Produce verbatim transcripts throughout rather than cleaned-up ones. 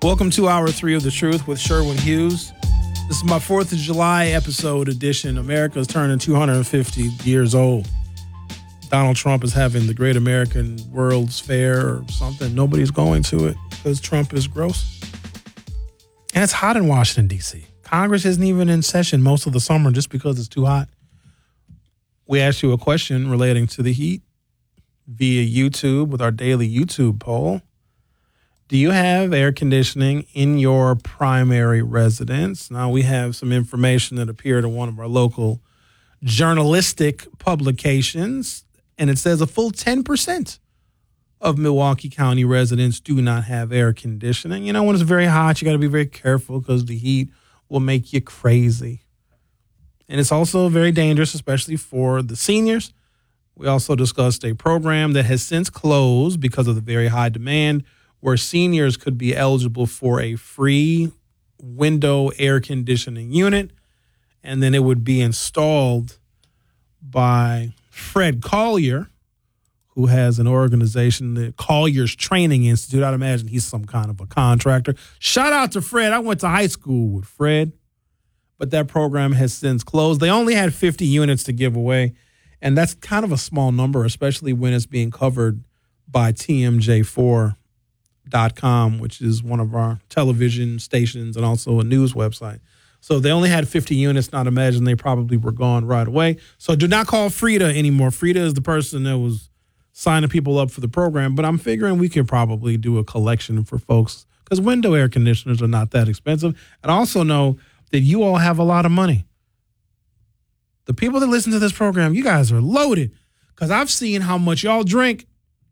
Welcome to Hour three of The Truth with Sherwin Hughes. This is my fourth of July episode edition. America's turning two hundred fifty years old. Donald Trump is having the Great American World's Fair or something. Nobody's going to it because Trump is gross. And it's hot in Washington, D C. Congress isn't even in session most of the summer just because it's too hot. We asked you a question relating to the heat via YouTube with our daily YouTube poll. Do you have air conditioning in your primary residence? Now, we have some information that appeared in one of our local journalistic publications, and it says a full ten percent of Milwaukee County residents do not have air conditioning. You know, when it's very hot, you got to be very careful because the heat will make you crazy. And it's also very dangerous, especially for the seniors. We also discussed a program that has since closed because of the very high demand, where seniors could be eligible for a free window air conditioning unit, and then it would be installed by Fred Collier, who has an organization, the Collier's Training Institute. I'd imagine he's some kind of a contractor. Shout out to Fred. I went to high school with Fred, but that program has since closed. They only had fifty units to give away, and that's kind of a small number, especially when it's being covered by T M J four dot com, which is one of our television stations and also a news website. So they only had fifty units. Not imagine they probably were gone right away. So do not call Frida anymore. Frida is the person that was signing people up for the program, but I'm figuring we could probably do a collection for folks because window air conditioners are not that expensive. And I also know that you all have a lot of money. The people that listen to this program, you guys are loaded because I've seen how much y'all drink.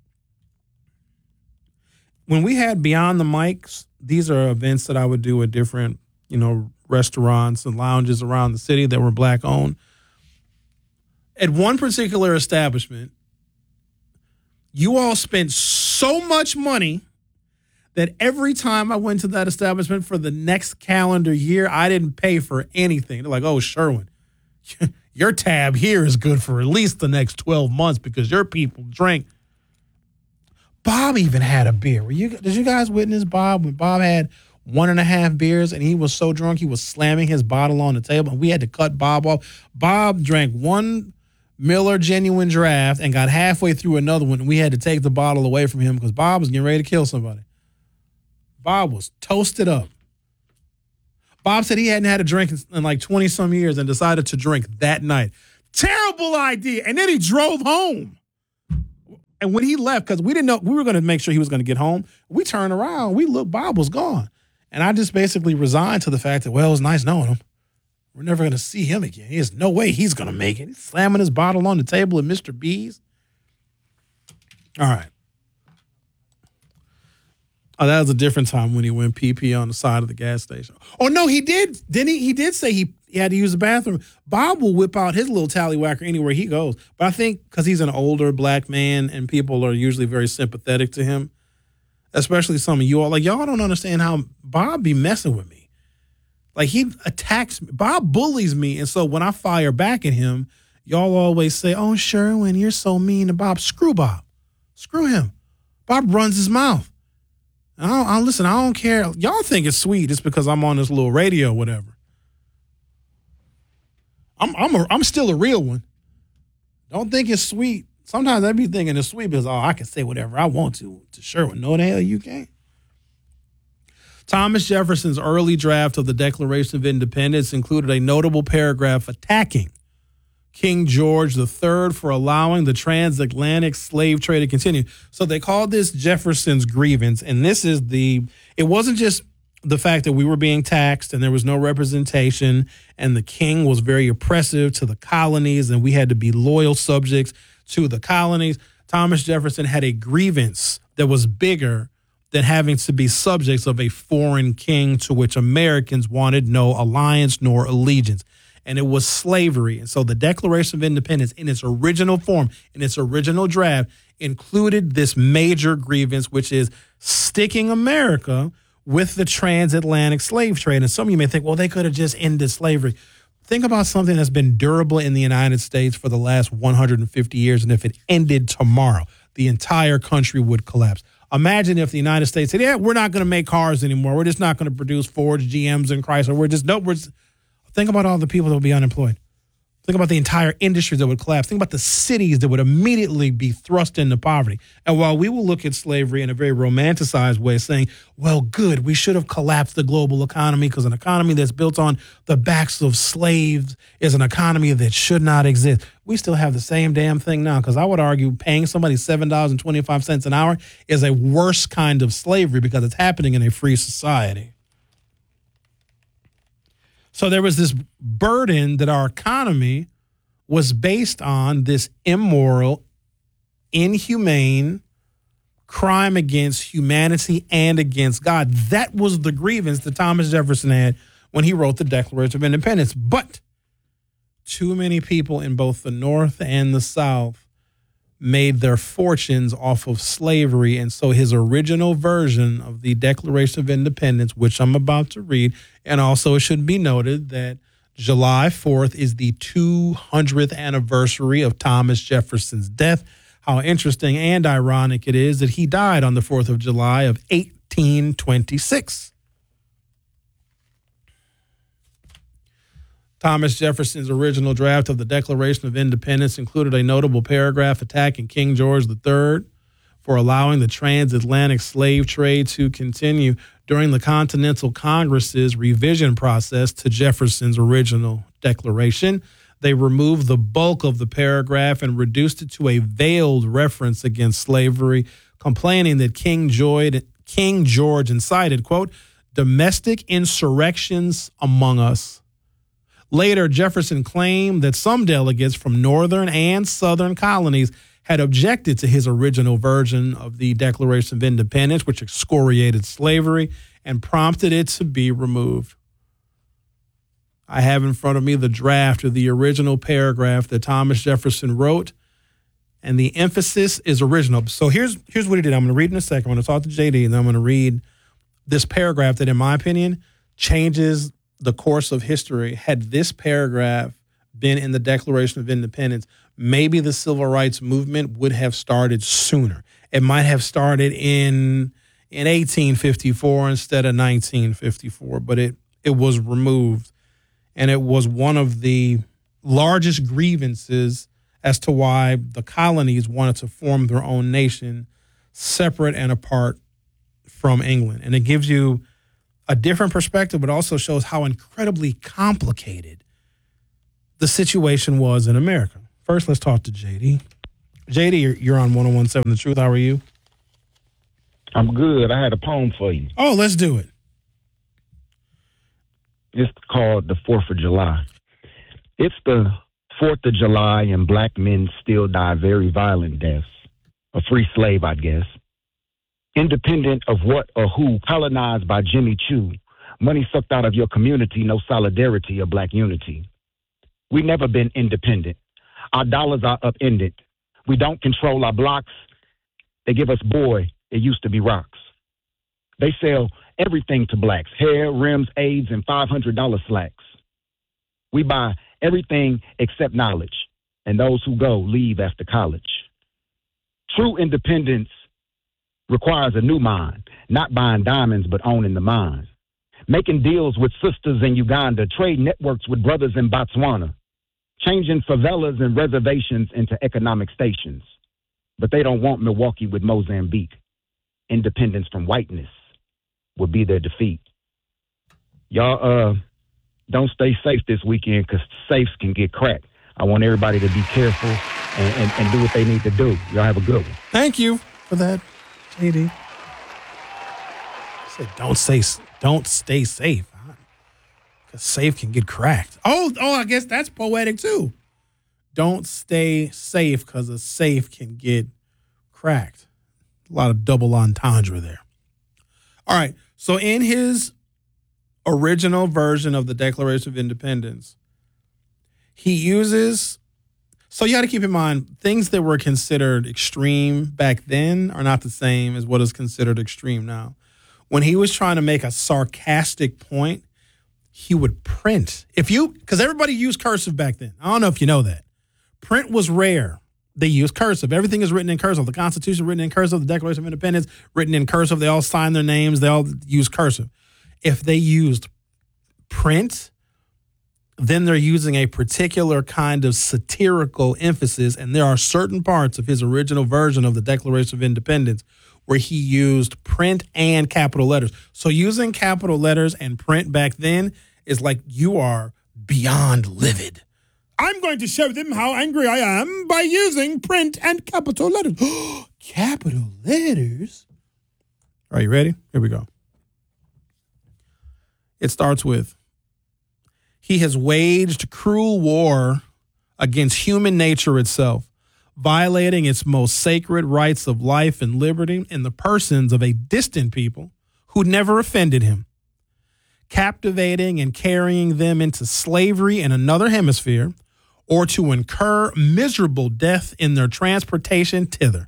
When we had Beyond the Mics, these are events that I would do at different, you know, restaurants and lounges around the city that were black owned. At one particular establishment, you all spent so much money that every time I went to that establishment for the next calendar year, I didn't pay for anything. They're like, oh, Sherwin, your tab here is good for at least the next twelve months because your people drink. Bob even had a beer. Were you, did you guys witness Bob when Bob had one and a half beers and he was so drunk he was slamming his bottle on the table and we had to cut Bob off? Bob drank one Miller Genuine Draft and got halfway through another one and we had to take the bottle away from him because Bob was getting ready to kill somebody. Bob was toasted up. Bob said he hadn't had a drink in, in like twenty-some years and decided to drink that night. Terrible idea. And then he drove home. And when he left, because we didn't know, we were going to make sure he was going to get home. We turned around. We looked, Bob was gone. And I just basically resigned to the fact that, well, it was nice knowing him. We're never going to see him again. There's no way he's going to make it. He's slamming his bottle on the table at Mister B's. All right. Oh, that was a different time when he went pee-pee on the side of the gas station. Oh, no, he did. Didn't he? He did say he, he had to use the bathroom. Bob will whip out his little tallywhacker anywhere he goes. But I think because he's an older black man and people are usually very sympathetic to him, especially some of you all. Like, y'all don't understand how Bob be messing with me. Like, he attacks me. Bob bullies me. And so when I fire back at him, y'all always say, oh, Sherwin, you're so mean to Bob. Screw Bob. Screw him. Bob runs his mouth. I don't, I, listen, I don't care. Y'all think it's sweet just because I'm on this little radio or whatever. I'm I'm a, I'm still a real one. Don't think it's sweet. Sometimes I be thinking it's sweet because, oh, I can say whatever I want to to Sherwin. No, the hell you can't. Thomas Jefferson's early draft of the Declaration of Independence included a notable paragraph attacking King George the Third for allowing the transatlantic slave trade to continue. So they called this Jefferson's grievance, and this is the, it wasn't just the fact that we were being taxed and there was no representation and the king was very oppressive to the colonies and we had to be loyal subjects to the colonies. Thomas Jefferson had a grievance that was bigger than having to be subjects of a foreign king to which Americans wanted no alliance nor allegiance. And it was slavery. And so the Declaration of Independence in its original form, in its original draft, included this major grievance, which is sticking America with the transatlantic slave trade. And some of you may think, well, they could have just ended slavery. Think about something that's been durable in the United States for the last one hundred fifty years. And if it ended tomorrow, the entire country would collapse. Imagine if the United States said, yeah, we're not going to make cars anymore. We're just not going to produce Fords, G Ms, and Chrysler. We're just, nope, we're just, think about all the people that would be unemployed. Think about the entire industries that would collapse. Think about the cities that would immediately be thrust into poverty. And while we will look at slavery in a very romanticized way, saying, well, good, we should have collapsed the global economy because an economy that's built on the backs of slaves is an economy that should not exist. We still have the same damn thing now, because I would argue paying somebody seven dollars and twenty-five cents an hour is a worse kind of slavery because it's happening in a free society. So there was this burden that our economy was based on, this immoral, inhumane crime against humanity and against God. That was the grievance that Thomas Jefferson had when he wrote the Declaration of Independence. But too many people in both the North and the South made their fortunes off of slavery. And so his original version of the Declaration of Independence, which I'm about to read, and also it should be noted that July fourth is the two hundredth anniversary of Thomas Jefferson's death. How interesting and ironic it is that he died on the fourth of July of eighteen twenty-six. Thomas Jefferson's original draft of the Declaration of Independence included a notable paragraph attacking King George the Third for allowing the transatlantic slave trade to continue during the Continental Congress's revision process to Jefferson's original declaration. They removed the bulk of the paragraph and reduced it to a veiled reference against slavery, complaining that King George, King George incited, quote, domestic insurrections among us. Later, Jefferson claimed that some delegates from northern and southern colonies had objected to his original version of the Declaration of Independence, which excoriated slavery and prompted it to be removed. I have in front of me the draft of the original paragraph that Thomas Jefferson wrote, and the emphasis is original. So here's here's what he did. I'm going to read in a second. I'm going to talk to J D, and then I'm going to read this paragraph that, in my opinion, changes the course of history. Had this paragraph been in the Declaration of Independence, maybe the civil rights movement would have started sooner. It might have started in in eighteen fifty-four instead of nineteen fifty-four, but it, it was removed. And it was one of the largest grievances as to why the colonies wanted to form their own nation separate and apart from England. And it gives you a different perspective, but also shows how incredibly complicated the situation was in America. First, let's talk to J D. J D, you're, you're on one oh one point seven The Truth. How are you? I'm good. I had a poem for you. Oh, let's do it. It's called The Fourth of July. It's the Fourth of July and black men still die very violent deaths. A free slave, I guess. Independent of what or who, colonized by Jimmy Choo. Money sucked out of your community, no solidarity or black unity. We never been independent. Our dollars are upended. We don't control our blocks. They give us boy, it used to be rocks. They sell everything to blacks, hair, rims, aids, and five hundred dollars slacks. We buy everything except knowledge, and those who go leave after college. True independence requires a new mind, not buying diamonds, but owning the mine. Making deals with sisters in Uganda, trade networks with brothers in Botswana, changing favelas and reservations into economic stations. But they don't want Milwaukee with Mozambique. Independence from whiteness would be their defeat. Y'all uh, don't stay safe this weekend because safes can get cracked. I want everybody to be careful and, and, and do what they need to do. Y'all have a good one. Thank you for that, J D. Said don't stay, don't stay safe. Because safe can get cracked. Oh, oh, I guess that's poetic too. Don't stay safe because a safe can get cracked. A lot of double entendre there. All right. So in his original version of the Declaration of Independence, he uses, so you got to keep in mind, things that were considered extreme back then are not the same as what is considered extreme now. When he was trying to make a sarcastic point, he would print. If you, because everybody used cursive back then. I don't know if you know that. Print was rare. they use cursive. Everything is written in cursive. The Constitution written in cursive. The Declaration of Independence written in cursive. They all sign their names. They all use cursive. If they used print, then they're using a particular kind of satirical emphasis, and there are certain parts of his original version of the Declaration of Independence where he used print and capital letters. So using capital letters and print back then is like you are beyond livid. I'm going to show them how angry I am by using print and capital letters. Capital letters? Are you ready? Here we go. It starts with, he has waged cruel war against human nature itself, violating its most sacred rights of life and liberty in the persons of a distant people who never offended him, captivating and carrying them into slavery in another hemisphere, or to incur miserable death in their transportation thither.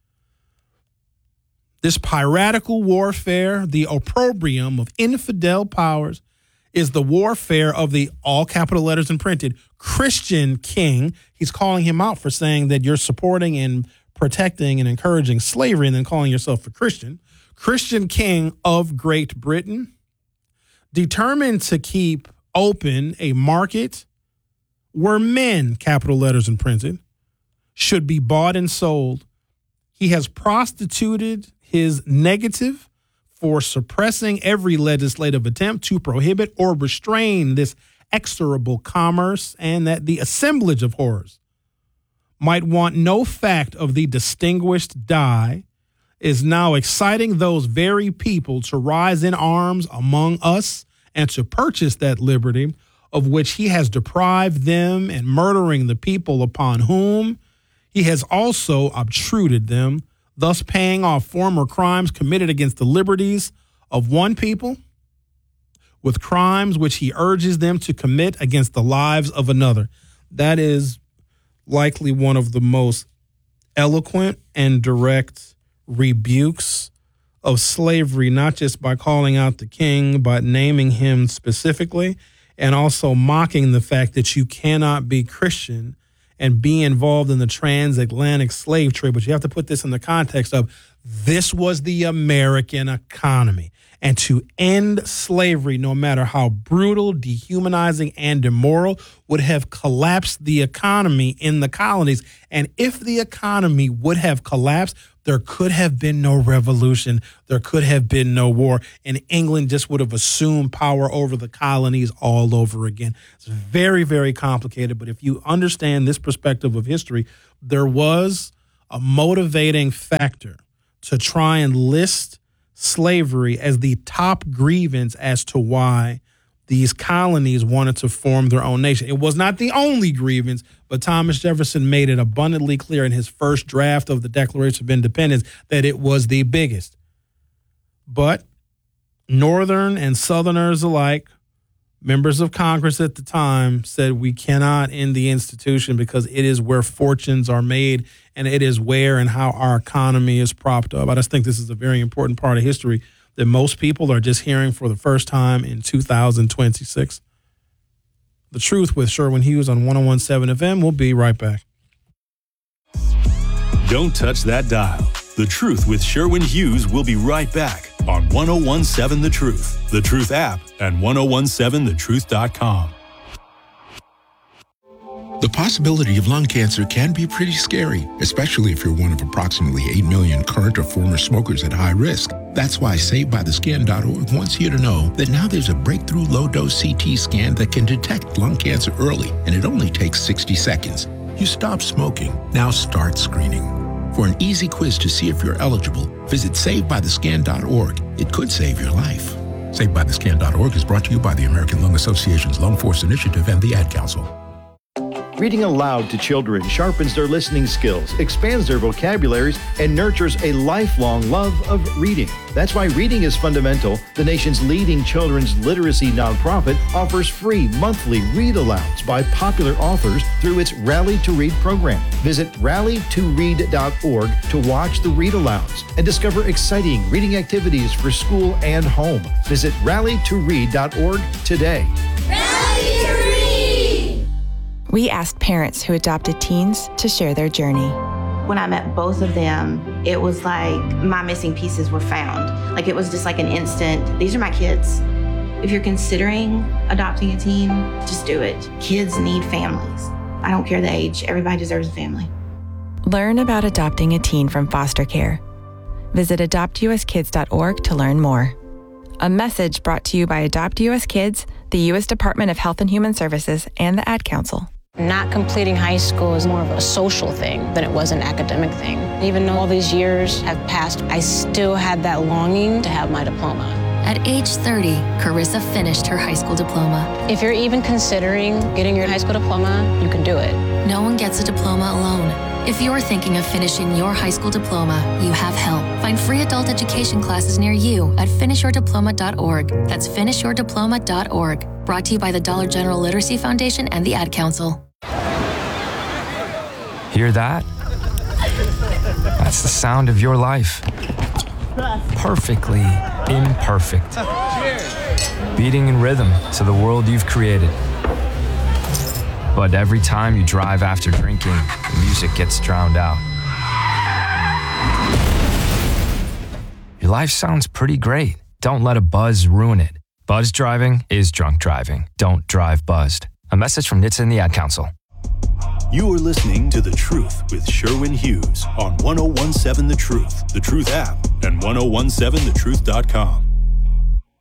This piratical warfare, the opprobrium of infidel powers, is the warfare of the, all capital letters and printed, Christian king. He's calling him out for saying that you're supporting and protecting and encouraging slavery and then calling yourself a Christian. Christian king of Great Britain, determined to keep open a market where men, capital letters and printed, should be bought and sold. He has prostituted his negative for suppressing every legislative attempt to prohibit or restrain this exorable commerce, and that the assemblage of horrors might want no fact of the distinguished die, is now exciting those very people to rise in arms among us and to purchase that liberty of which he has deprived them, and murdering the people upon whom he has also obtruded them, thus paying off former crimes committed against the liberties of one people with crimes which he urges them to commit against the lives of another. That is likely one of the most eloquent and direct rebukes of slavery, not just by calling out the king, but naming him specifically, and also mocking the fact that you cannot be Christian and be involved in the transatlantic slave trade. But you have to put this in the context of this was the American economy. And to end slavery, no matter how brutal, dehumanizing, and immoral, would have collapsed the economy in the colonies. And if the economy would have collapsed, there could have been no revolution. There could have been no war. And England just would have assumed power over the colonies all over again. It's very, very complicated. But if you understand this perspective of history, there was a motivating factor to try and list slavery as the top grievance as to why these colonies wanted to form their own nation. It was not the only grievance, but Thomas Jefferson made it abundantly clear in his first draft of the Declaration of Independence that it was the biggest. But Northern and Southerners alike, members of Congress at the time, said we cannot end the institution because it is where fortunes are made and it is where and how our economy is propped up. I just think this is a very important part of history that most people are just hearing for the first time in two thousand twenty-six. The Truth with Sherwin Hughes on one oh one point seven F M. We'll be right back. Don't touch that dial. The Truth with Sherwin Hughes will be right back on one oh one point seven The Truth, The Truth app, and ten seventeen the truth dot com. The possibility of lung cancer can be pretty scary, especially if you're one of approximately eight million current or former smokers at high risk. That's why Saved By The Skin dot org wants you to know that now there's a breakthrough low-dose C T scan that can detect lung cancer early, and it only takes sixty seconds. You stop smoking, now start screening. For an easy quiz to see if you're eligible, visit Saved By The Skin dot org. It could save your life. Saved By The Skin dot org is brought to you by the American Lung Association's Lung Force Initiative and the Ad Council. Reading aloud to children sharpens their listening skills, expands their vocabularies, and nurtures a lifelong love of reading. That's why Reading is Fundamental, the nation's leading children's literacy nonprofit, offers free monthly read-alouds by popular authors through its Rally to Read program. Visit rally to read dot org to watch the read-alouds and discover exciting reading activities for school and home. Visit rally to read dot org today. Rally to Read! We asked parents who adopted teens to share their journey. When I met both of them, it was like my missing pieces were found. Like it was just like an instant, these are my kids. If you're considering adopting a teen, just do it. Kids need families. I don't care the age, everybody deserves a family. Learn about adopting a teen from foster care. Visit adopt u s kids dot org to learn more. A message brought to you by Adopt U S Kids, the U S Department of Health and Human Services, and the Ad Council. Not completing high school is more of a social thing than it was an academic thing. Even though all these years have passed, I still had that longing to have my diploma. At age thirty, Carissa finished her high school diploma. If you're even considering getting your high school diploma, you can do it. No one gets a diploma alone. If you're thinking of finishing your high school diploma, you have help. Find free adult education classes near you at finish your diploma dot org. That's finish your diploma dot org. Brought to you by the Dollar General Literacy Foundation and the Ad Council. Hear that? That's the sound of your life. Perfectly imperfect. Beating in rhythm to the world you've created. But every time you drive after drinking, the music gets drowned out. Your life sounds pretty great. Don't let a buzz ruin it. Buzz driving is drunk driving. Don't drive buzzed. A message from N H T S A and the Ad Council. You are listening to The Truth with Sherwin Hughes on ten seventeen The Truth, The Truth app, and ten seventeen the truth dot com.